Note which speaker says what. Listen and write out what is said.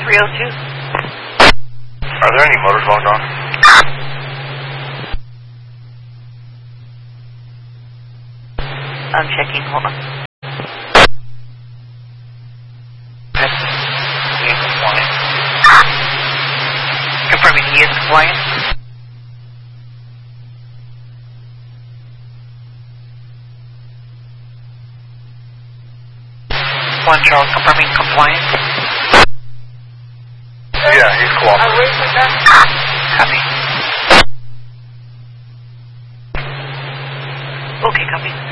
Speaker 1: 302.
Speaker 2: Are there any motors logged on?
Speaker 1: I'm checking, hold on.
Speaker 2: He is compliant.
Speaker 1: Confirming he is compliant. One Charles, confirming compliant.
Speaker 2: Yeah, he's cooperating.
Speaker 1: Copy. Okay, copy.